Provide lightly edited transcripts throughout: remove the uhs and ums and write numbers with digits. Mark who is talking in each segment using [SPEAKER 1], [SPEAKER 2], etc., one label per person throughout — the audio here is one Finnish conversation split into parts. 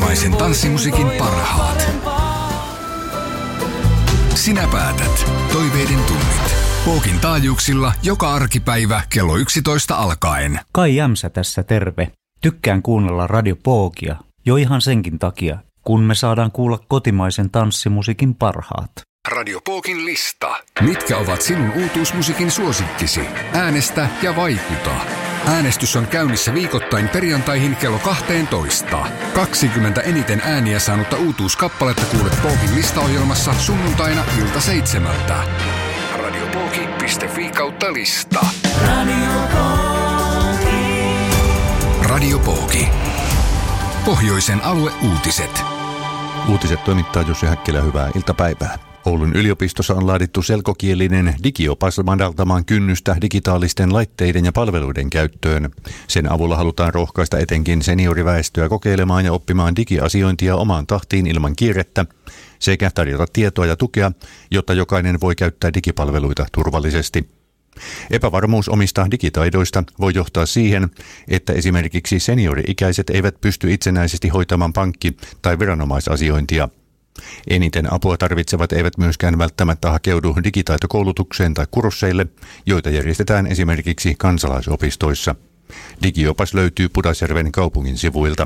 [SPEAKER 1] kotimaisen tanssimusiikin parhaat. Sinä päätät. Toiveiden tunnit. Pookin taajuuksilla joka arkipäivä kello 11 alkaen.
[SPEAKER 2] Kai Jämsä tässä terve. Tykkään kuunnella Radio Pookia. Jo ihan senkin takia, kun me saadaan kuulla kotimaisen tanssimusiikin parhaat.
[SPEAKER 1] Radio Pookin lista. Mitkä ovat sinun uutuusmusiikin suosikkisi? Äänestä ja vaikuta. Äänestys on käynnissä viikoittain perjantaihin kello 12. 20 eniten ääniä saanutta uutuuskappaletta kuulet Pookin listaohjelmassa sunnuntaina ilta 7. Radiopooki.fi/lista. Radio Pooki. Pohjoisen alueuutiset.
[SPEAKER 3] Uutiset toimittaa Jussi Häkkilä, hyvää iltapäivää. Oulun yliopistossa on laadittu selkokielinen digiopas madaltamaan kynnystä digitaalisten laitteiden ja palveluiden käyttöön. Sen avulla halutaan rohkaista etenkin senioriväestöä kokeilemaan ja oppimaan digiasiointia omaan tahtiin ilman kiirettä sekä tarjota tietoa ja tukea, jotta jokainen voi käyttää digipalveluita turvallisesti. Epävarmuus omista digitaidoista voi johtaa siihen, että esimerkiksi seniori-ikäiset eivät pysty itsenäisesti hoitamaan pankki- tai viranomaisasiointia. Eniten apua tarvitsevat eivät myöskään välttämättä hakeudu digitaitokoulutukseen tai kursseille, joita järjestetään esimerkiksi kansalaisopistoissa. Digiopas löytyy Pudasjärven kaupungin sivuilta.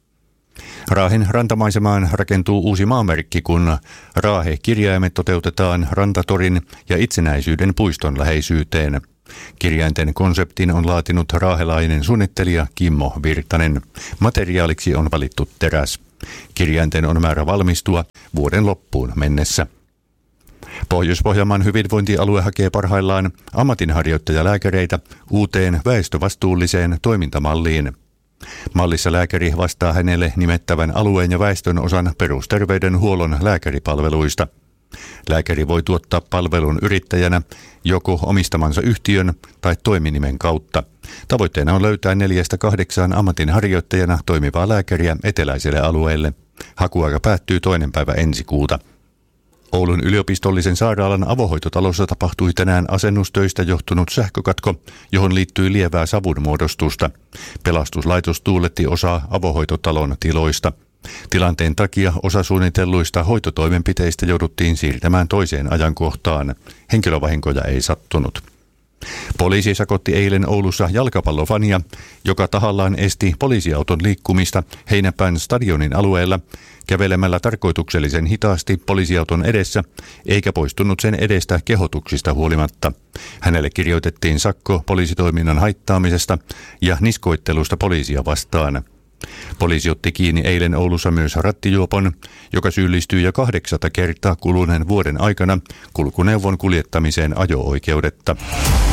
[SPEAKER 3] Raahen rantamaisemaan rakentuu uusi maamerkki, kun Raahe-kirjaimet toteutetaan Rantatorin ja Itsenäisyyden puiston läheisyyteen. Kirjainten konseptin on laatinut raahelainen suunnittelija Kimmo Virtanen. Materiaaliksi on valittu teräs. Kirjainten on määrä valmistua vuoden loppuun mennessä. Pohjois-Pohjanmaan hyvinvointialue hakee parhaillaan ammatinharjoittajalääkäreitä uuteen väestövastuulliseen toimintamalliin. Mallissa lääkäri vastaa hänelle nimettävän alueen ja väestön osan perusterveydenhuollon lääkäripalveluista. Lääkäri voi tuottaa palvelun yrittäjänä joko omistamansa yhtiön tai toiminimen kautta. Tavoitteena on löytää 4-8 ammatinharjoittajana toimivaa lääkäriä eteläiselle alueelle. Hakuaika päättyy 2. päivä ensi kuuta. Oulun yliopistollisen sairaalan avohoitotalossa tapahtui tänään asennustöistä johtunut sähkökatko, johon liittyy lievää savunmuodostusta. Pelastuslaitos tuuletti osaa avohoitotalon tiloista. Tilanteen takia osa suunnitelluista hoitotoimenpiteistä jouduttiin siirtämään toiseen ajankohtaan. Henkilövahinkoja ei sattunut. Poliisi sakotti eilen Oulussa jalkapallofania, joka tahallaan esti poliisiauton liikkumista Heinäpään stadionin alueella kävelemällä tarkoituksellisen hitaasti poliisiauton edessä, eikä poistunut sen edestä kehotuksista huolimatta. Hänelle kirjoitettiin sakko poliisitoiminnan haittaamisesta ja niskoittelusta poliisia vastaan. Poliisi otti kiinni eilen Oulussa myös rattijuopon, joka syyllistyy jo 8. kertaa kuluneen vuoden aikana kulkuneuvon kuljettamiseen ajo-oikeudetta.